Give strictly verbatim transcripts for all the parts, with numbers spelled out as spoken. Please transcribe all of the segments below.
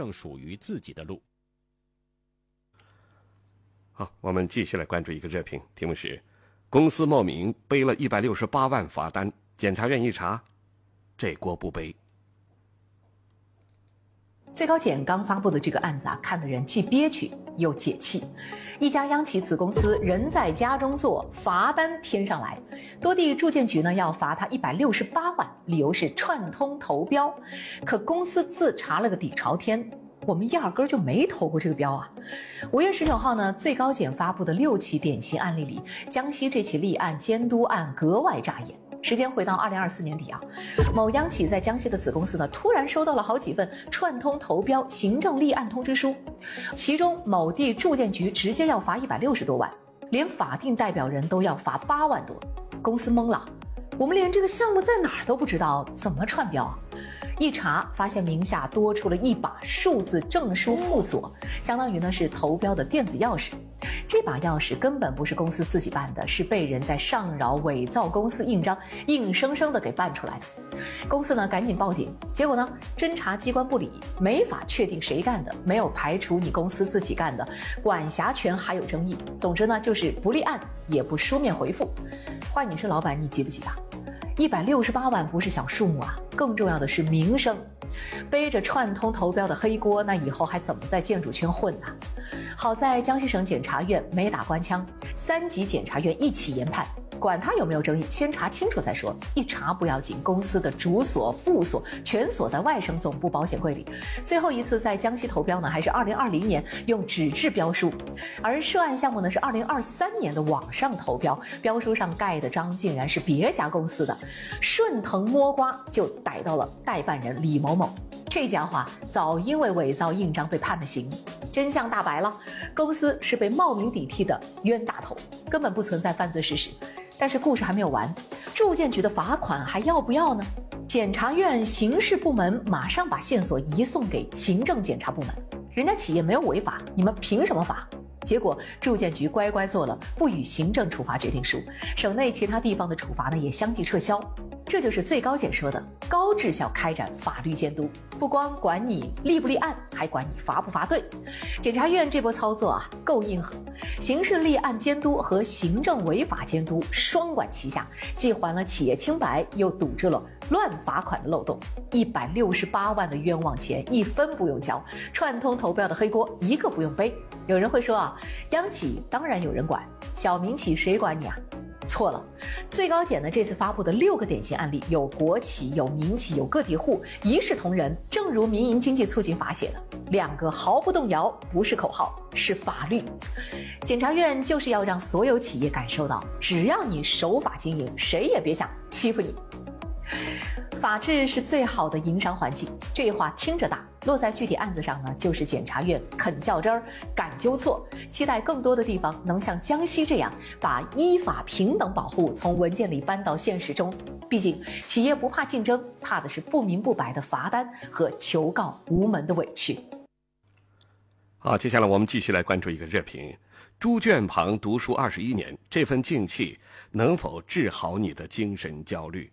正属于自己的路。 好，我们继续来关注一个热评，题目是公司冒名背了一百六十八万罚单，检察院一查，这锅不背。 最高检刚发布的这个案子啊，看得人既憋屈又解气。一家央企子公司人在家中坐，罚单添上来，多地住建局呢要罚他一百六十八万，理由是串通投标。可公司自查了个底朝天，我们压根儿就没投过这个标啊。五月十九号呢，最高检发布的六起典型案例里，江西这起立案监督案格外扎眼。时间回到二零二四年底啊，某央企在江西的子公司呢，突然收到了好几份串通投标行政立案通知书，其中某地住建局直接要罚一百六十多万，连法定代表人都要罚八万多，公司懵了，我们连这个项目在哪儿都不知道，怎么串标啊？一查发现名下多出了一把数字证书附锁，相当于呢是投标的电子钥匙。这把钥匙根本不是公司自己办的，是被人在上饶伪造公司印章，硬生生的给办出来的。公司呢赶紧报警，结果呢侦查机关不理，没法确定谁干的，没有排除你公司自己干的，管辖权还有争议。总之呢就是不立案也不书面回复。换你是老板，你急不急啊？一百六十八万不是小数目啊，更重要的是名声。背着串通投标的黑锅，那以后还怎么在建筑圈混呢？好在江西省检察院没打官腔，三级检察院一起研判，管他有没有争议，先查清楚再说。一查不要紧，公司的主锁、副锁全锁在外省总部保险柜里。最后一次在江西投标呢，还是二零二零年用纸质标书，而涉案项目呢是二零二三年的网上投标，标书上盖的章竟然是别家公司的，顺藤摸瓜就逮到了代办人李某某。这家伙早因为伪造印章被判了刑，真相大白了，公司是被冒名顶替的冤大头，根本不存在犯罪事实。但是故事还没有完，住建局的罚款还要不要呢？检察院刑事部门马上把线索移送给行政检察部门，人家企业没有违法，你们凭什么罚？结果住建局乖乖做了不予行政处罚决定书，省内其他地方的处罚呢也相继撤销。这就是最高检说的高质效开展法律监督，不光管你立不立案，还管你罚不罚对。检察院这波操作啊够硬核，刑事立案监督和行政违法监督双管齐下，既还了企业清白，又堵住了乱罚款的漏洞。一百六十八万的冤枉钱一分不用交，串通投标的黑锅一个不用背。有人会说啊，央企当然有人管，小民企谁管你啊？错了，最高检呢这次发布的六个典型案例，有国企，有民企，有个体户，一视同仁，正如民营经济促进法写的，两个毫不动摇，不是口号，是法律。检察院就是要让所有企业感受到，只要你守法经营，谁也别想欺负你。法治是最好的营商环境，这话听着大，落在具体案子上呢，就是检察院肯较真儿，敢纠错。期待更多的地方能像江西这样，把依法平等保护从文件里搬到现实中。毕竟企业不怕竞争，怕的是不明不白的罚单和求告无门的委屈。 好，接下来我们继续来关注一个热评：猪圈旁读书二十一年，这份静气能否治好你的精神焦虑？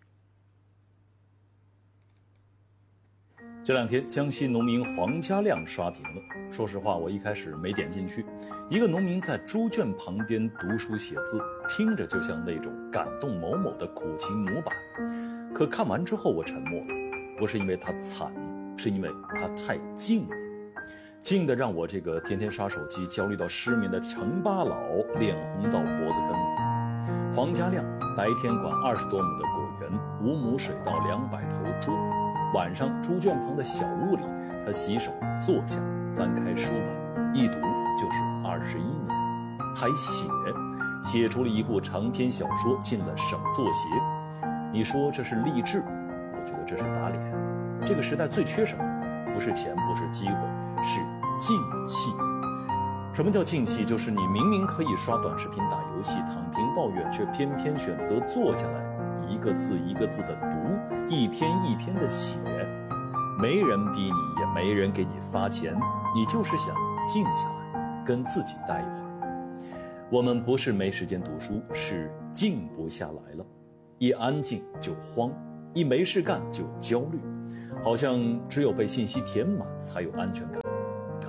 这两天，江西农民黄家亮刷屏了。说实话，我一开始没点进去。一个农民在猪圈旁边读书写字，听着就像那种感动某某的苦情模板。可看完之后，我沉默了，不是因为他惨，是因为他太静了，静的让我这个天天刷手机、焦虑到失眠的程八老脸红到脖子根了。黄家亮白天管二十多亩的果园，五亩水稻两百头猪。晚上，猪圈旁的小屋里，他洗手坐下，翻开书本，一读就是二十一年，还写，写出了一部长篇小说，进了省作协。你说这是励志，我觉得这是打脸。这个时代最缺什么？不是钱，不是机会，是静气。什么叫静气？就是你明明可以刷短视频、打游戏、躺平抱怨，却偏偏选择坐下来，一个字一个字的读，一篇一篇的写。没人逼你，也没人给你发钱，你就是想静下来，跟自己待一会儿。我们不是没时间读书，是静不下来了。一安静就慌，一没事干就焦虑，好像只有被信息填满才有安全感。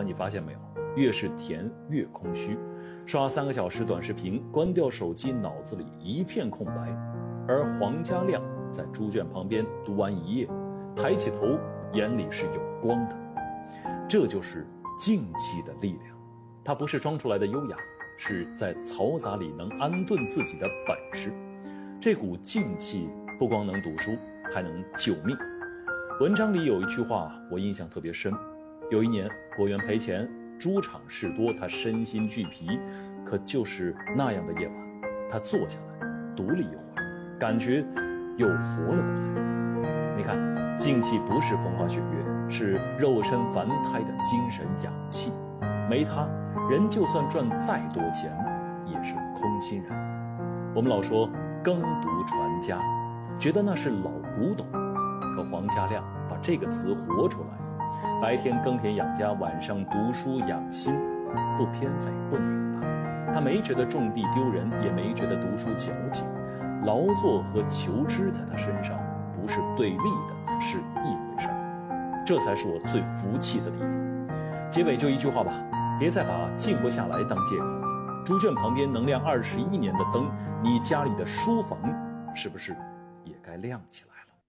可你发现没有，越是甜越空虚。刷三个小时短视频，关掉手机，脑子里一片空白。而黄家亮在猪圈旁边读完一页，抬起头，眼里是有光的。这就是静气的力量，它不是装出来的优雅，是在嘈杂里能安顿自己的本事。这股静气不光能读书，还能救命。文章里有一句话我印象特别深，有一年果园赔钱，猪场事多，他身心俱疲，可就是那样的夜晚，他坐下来读了一会儿，感觉又活了过来。你看，静气不是风花雪月，是肉身凡胎的精神氧气，没它，人就算赚再多钱也是空心人。我们老说耕读传家，觉得那是老古董，可黄家亮把这个词活出来了。白天耕田养家，晚上读书养心，不偏废不拧巴。他没觉得种地丢人，也没觉得读书矫情。劳作和求知在他身上不是对立的，是一回事儿。这才是我最服气的地方。结尾就一句话吧，别再把静不下来当借口了。猪圈旁边能亮二十一年的灯，你家里的书房是不是也该亮起来了？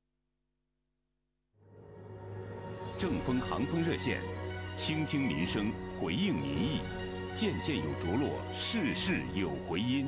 正风航风热线，倾听民生，回应民意，件件有着落，事事有回音。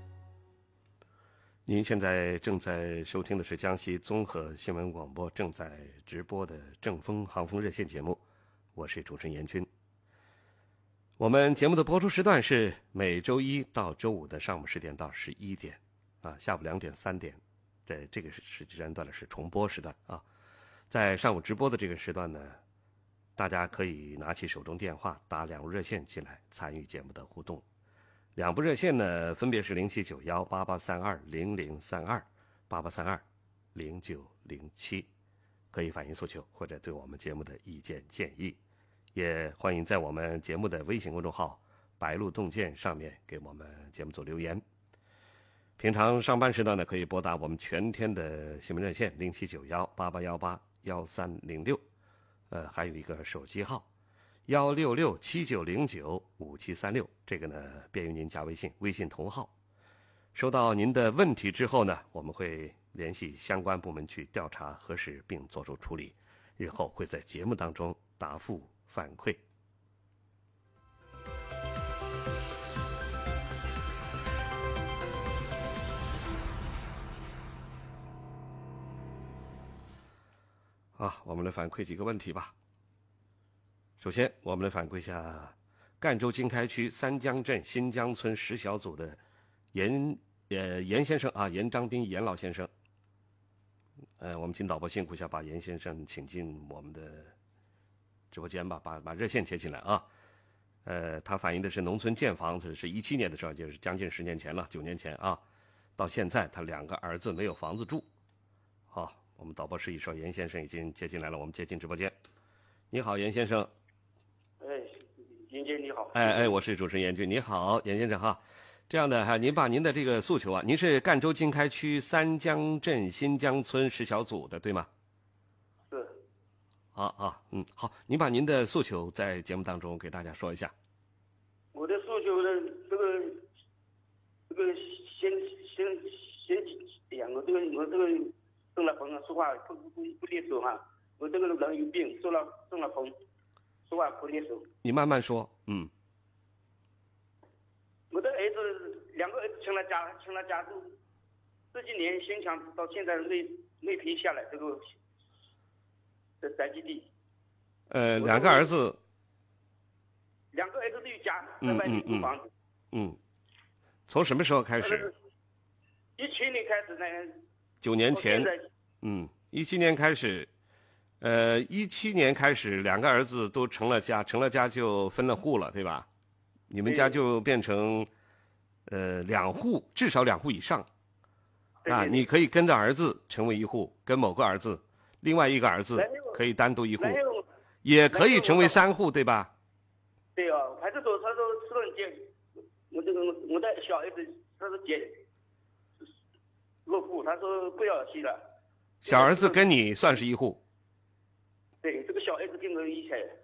您现在正在收听的是江西综合新闻广播正在直播的正风航风热线节目，我是主持人严军。我们节目的播出时段是每周一到周五的上午十点到十一点，啊，下午两点、三点，在这个时间段呢是重播时段啊。在上午直播的这个时段呢，大家可以拿起手中电话打两路热线进来参与节目的互动。两部热线呢，分别是零七九幺八八三二零零三二、八八三二零九零七，可以反映诉求或者对我们节目的意见建议。也欢迎在我们节目的微信公众号“白鹿洞见”上面给我们节目做留言。平常上班时段呢，可以拨打我们全天的新闻热线零七九幺八八幺八幺三零六，呃，还有一个手机号幺六六七九零九五七三六，这个呢便于您加微信，微信同号。收到您的问题之后呢，我们会联系相关部门去调查核实并作出处理，日后会在节目当中答复反馈。啊，我们来反馈几个问题吧。首先，我们来反馈一下赣州经开区三江镇新江村十小组的严呃严先生啊，严章斌严老先生。呃，我们请导播辛苦一下，把严先生请进我们的直播间吧，把把热线接进来啊。呃，他反映的是农村建房，这是一七年的时候，就是将近十年前了，九年前啊，到现在他两个儿子没有房子住。好，我们导播示意说严先生已经接进来了，我们接进直播间。你好，严先生。 哎，严姐你好。 哎哎，我是主持人严军，你好，严先生哈。这样的哈，您把您的这个诉求啊，您是赣州经开区三江镇新江村十小组的对吗？ 是。 啊啊，嗯，好，您把您的诉求在节目当中给大家说一下。 我的诉求呢，这个这个先先先哎呀，我这个我这个中了风啊，说话不不不利索哈，我这个人有病，中了中了风。说话不利索， 你慢慢说，嗯。 我的儿子两个儿子成了家，成了家住，这几年先抢到现在没没赔下来这个这宅基地。 呃，两个儿子。 两个儿子都有家， 在外面租房子。 嗯。嗯从什么时候开始？ 一七年开始呢。 九年前。嗯，一七年开始。呃，一七年开始，两个儿子都成了家，成了家就分了户了，对吧？你们家就变成，呃，两户，至少两户以上。啊，你可以跟着儿子成为一户，跟某个儿子，另外一个儿子可以单独一户，也可以成为三户，对吧？ 对啊，派出所他说私人接，我这个我的小儿子他说接落户，他说不要去了。 小儿子跟你算是一户。 对，这个小儿子跟我一起